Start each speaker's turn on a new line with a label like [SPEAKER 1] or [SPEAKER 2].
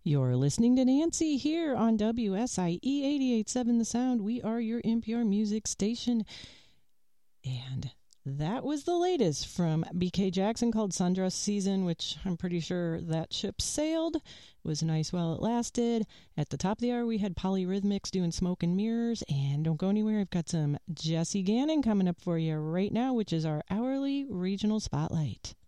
[SPEAKER 1] You're listening to Nancy here on WSIE 88.7 The Sound. We are your NPR music station. And that was the latest from BK Jackson called Sundress Season, which I'm pretty sure that ship sailed. It was nice while it lasted. At the top of the hour, we had Polyrhythmics doing Smoke and Mirrors. And don't go anywhere. I've got some Jesse Gannon coming up for you right now, which is our hourly regional spotlight.